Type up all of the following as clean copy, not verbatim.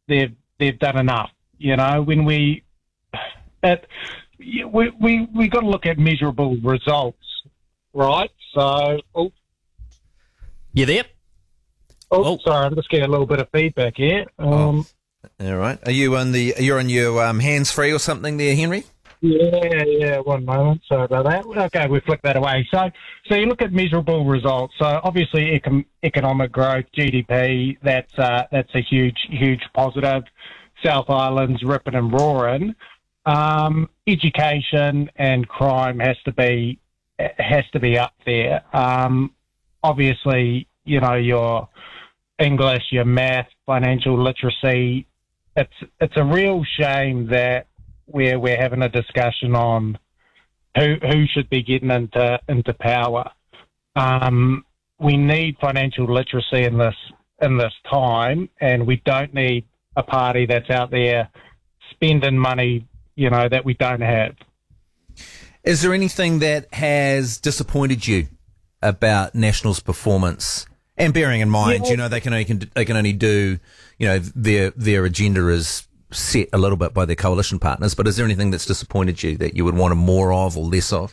they've done enough. You know, when we got to look at measurable results, right? So, You there? sorry, I'm just getting a little bit of feedback here. All right. You're on your hands free or something there, Henry? Yeah, 1 moment. Sorry about that. Okay, we flick that away. So you look at measurable results. So obviously economic growth, GDP, that's a huge positive. South Island's ripping and roaring. Education and crime has to be up there. Obviously, you know, your English, your math, financial literacy. It's a real shame that we're having a discussion on who should be getting into power. We need financial literacy in this time, and we don't need a party that's out there spending money, you know, that we don't have. Is there anything that has disappointed you about National's performance? And bearing in mind, you know, they can only do, you know, their agenda is set a little bit by their coalition partners. But is there anything that's disappointed you that you would want more of or less of?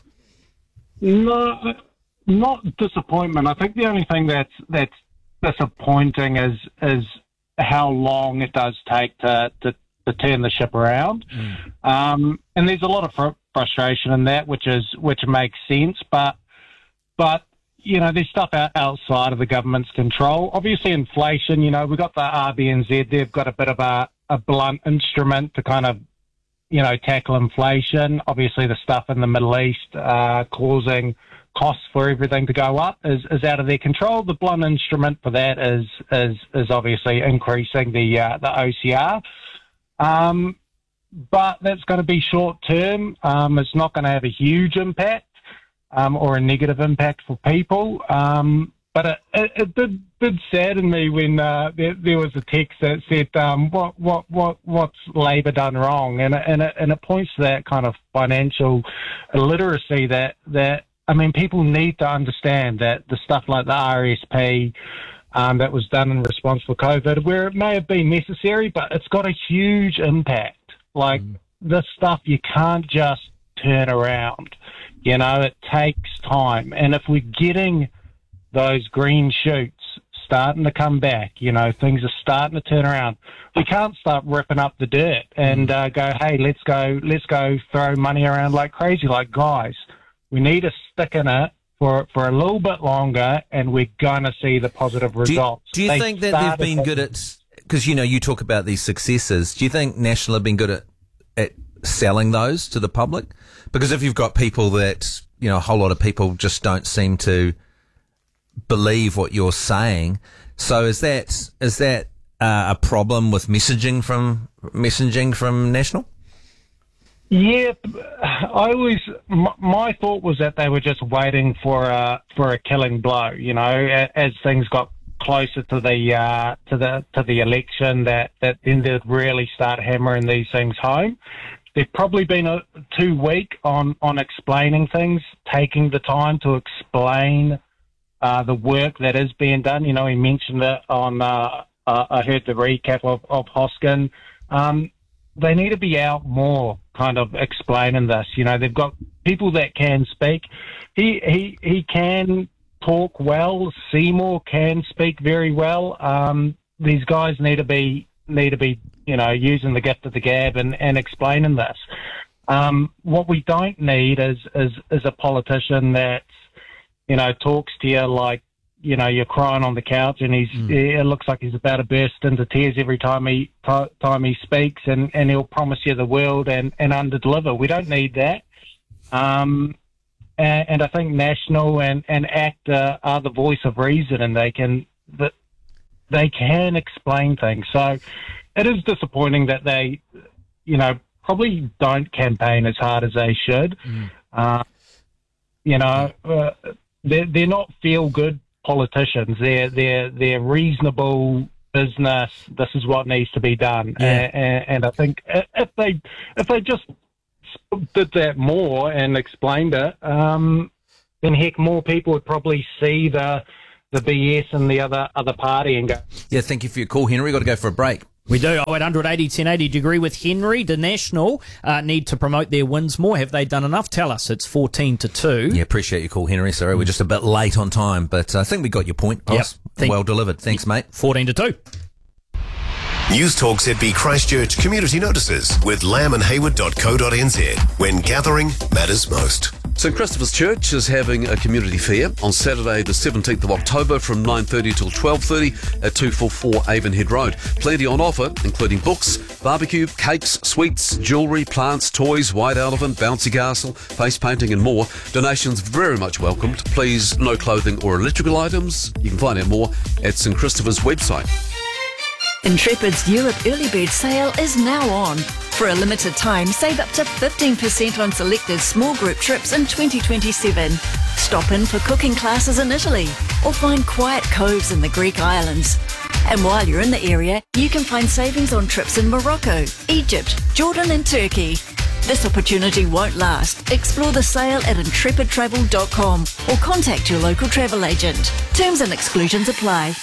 No, not disappointment. I think the only thing that's disappointing is how long it does take to turn the ship around. And there's a lot of frustration in that, which makes sense. But you know, there's stuff outside of the government's control. Obviously, inflation. You know, we've got the RBNZ. They've got a bit of a blunt instrument to kind of, you know, tackle inflation. Obviously, the stuff in the Middle East causing costs for everything to go up is out of their control. The blunt instrument for that is obviously increasing the OCR. But that's going to be short term. It's not going to have a huge impact or a negative impact for people. But it did sadden me when there was a text that said, "What's Labor done wrong?" And it points to that kind of financial illiteracy that I mean, people need to understand that the stuff like the RSP that was done in response for COVID, where it may have been necessary, but it's got a huge impact. Like this stuff, you can't just turn around. You know, it takes time, and if we're getting those green shoots starting to come back, you know, things are starting to turn around. We can't start ripping up the dirt and go, hey, let's go throw money around like crazy. Like, guys, we need to stick in it for a little bit longer, and we're going to see the positive results. Do you think that they've been good at, because, you know, you talk about these successes, do you think National have been good at selling those to the public? Because if you've got people that, you know, a whole lot of people just don't seem to believe what you're saying. So is that a problem with messaging from National? Yeah, my thought was that they were just waiting for a killing blow. You know, as things got closer to the election, that then they'd really start hammering these things home. They've probably been too weak on explaining things, taking the time to explain the work that is being done. You know, he mentioned it on, I heard the recap of Hoskin. They need to be out more kind of explaining this. You know, they've got people that can speak. He can talk well. Seymour can speak very well. These guys need to be, you know, using the gift of the gab and explaining this. What we don't need is a politician that, you know, talks to you like, you know, you're crying on the couch, and it looks like he's about to burst into tears every time he speaks, and he'll promise you the world and underdeliver. We don't need that. And I think National and ACT are the voice of reason, and they can explain things. So it is disappointing that they, you know, probably don't campaign as hard as they should. You know, they're not feel-good politicians. They're reasonable business. This is what needs to be done. And I think if they just did that more and explained it, then heck, more people would probably see the BS in the other party and go. Yeah, thank you for your call, Henry. Got to go for a break. We do. 0800 80 1080. Do you agree with Henry? Do National need to promote their wins more? Have they done enough? Tell us. It's 14-2. Yeah, appreciate your call, Henry. Sorry, we're just a bit late on time, but I think we got your point, boss. Well delivered. Thanks, mate. 14-2. News Talk ZB Christchurch Community Notices with lambandhayward.co.nz. When gathering matters most. St Christopher's Church is having a community fair on Saturday the 17th of October from 9:30 till 12:30 at 244 Avonhead Road. Plenty on offer, including books, barbecue, cakes, sweets, jewellery, plants, toys, white elephant, bouncy castle, face painting and more. Donations very much welcomed. Please, no clothing or electrical items. You can find out more at St Christopher's website. Intrepid's Europe Early Bird Sale is now on. For a limited time, save up to 15% on selected small group trips in 2027. Stop in for cooking classes in Italy or find quiet coves in the Greek islands. And while you're in the area, you can find savings on trips in Morocco, Egypt, Jordan and Turkey. This opportunity won't last. Explore the sale at intrepidtravel.com or contact your local travel agent. Terms and exclusions apply.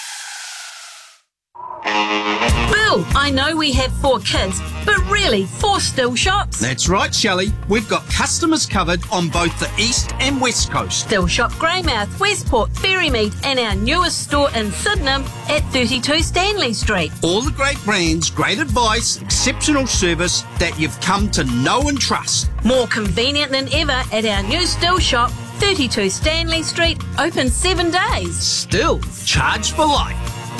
Bill, I know we have 4 kids, but really, 4 still shops? That's right, Shelley. We've got customers covered on both the east and west coast. Still Shop Greymouth, Westport, Ferrymead, and our newest store in Sydenham at 32 Stanley Street. All the great brands, great advice, exceptional service that you've come to know and trust. More convenient than ever at our new Still Shop, 32 Stanley Street, open 7 days. Still, charged for life.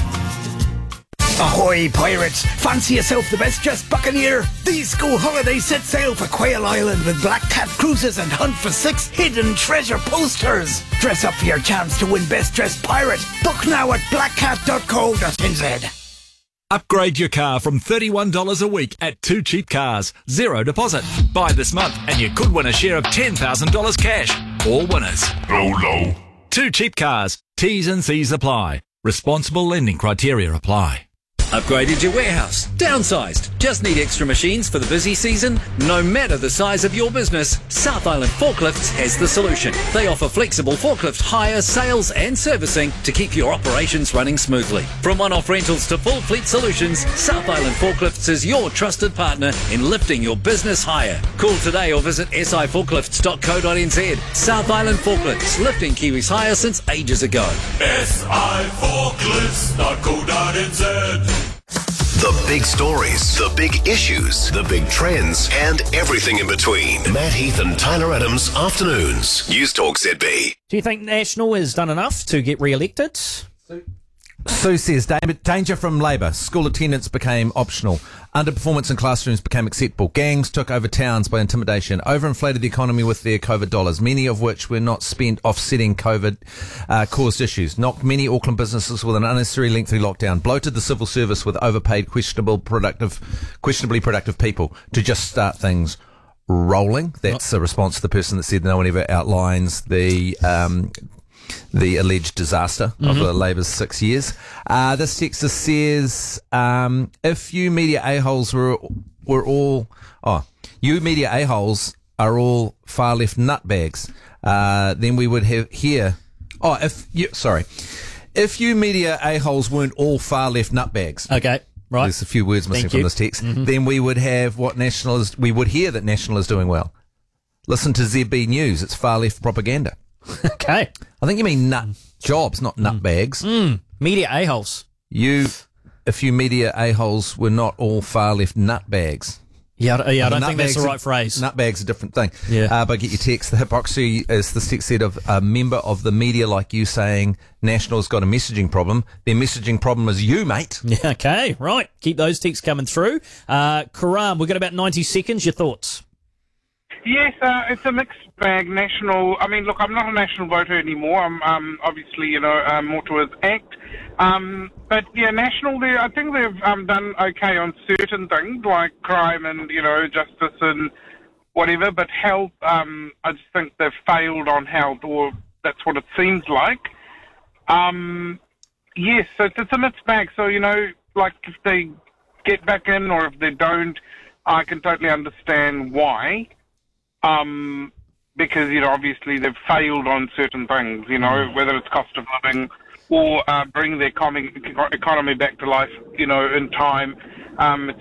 Ahoy, pirates! Fancy yourself the best dressed buccaneer? These school holidays set sail for Quail Island with Black Cat cruises and hunt for 6 hidden treasure posters. Dress up for your chance to win best dressed pirate. Book now at blackcat.co.nz. Upgrade your car from $31 a week at 2 Cheap Cars. 0 deposit. Buy this month and you could win a share of $10,000 cash. All winners. Low. 2 Cheap Cars. T's and C's apply. Responsible lending criteria apply. Upgraded your warehouse? Downsized? Just need extra machines for the busy season? No matter the size of your business, South Island Forklifts has the solution. They offer flexible forklift hire, sales and servicing to keep your operations running smoothly. From one-off rentals to full fleet solutions, South Island Forklifts is your trusted partner in lifting your business higher. Call today or visit siforklifts.co.nz. South Island Forklifts, lifting Kiwis higher since ages ago. siforklifts.co.nz. The big stories, the big issues, the big trends, and everything in between. Matt Heath and Tyler Adams, Afternoons. News Talk ZB. Do you think National has done enough to get re-elected? Sue says, danger from Labour. School attendance became optional. Underperformance in classrooms became acceptable. Gangs took over towns by intimidation. Overinflated the economy with their COVID dollars, many of which were not spent offsetting COVID-caused issues. Knocked many Auckland businesses with an unnecessary lengthy lockdown. Bloated the civil service with overpaid, questionably productive people to just start things rolling. That's a response to the person that said no one ever outlines the alleged disaster of the Labour's 6 years. This texter says, if you media a-holes you media a-holes are all far left nutbags, then we would have here, if you media a-holes weren't all far left nutbags. Okay. Right. There's a few words missing from this text. Then we would have we would hear that National is doing well. Listen to ZB News. It's far left propaganda. Okay. I think you mean nut jobs, not nutbags. Media a-holes. If you media a-holes were not all far left nutbags. Yeah, I don't think that's the right phrase. Nutbag's a different thing. Yeah. But get your text. The hypocrisy, as this text said, of a member of the media like you saying National's got a messaging problem. Their messaging problem is you, mate. Yeah, okay, right. Keep those texts coming through. Karam, we've got about 90 seconds. Your thoughts? Yes, it's a mixed bag. National, I mean, look, I'm not a National voter anymore. I'm obviously, more towards ACT. But yeah, National, I think they've done okay on certain things like crime and, justice and whatever. But health, I just think they've failed on health, or that's what it seems like. Yes, so it's a mixed bag. So, like if they get back in or if they don't, I can totally understand why. Because, obviously they've failed on certain things, whether it's cost of living or bring the economy back to life, in time. It's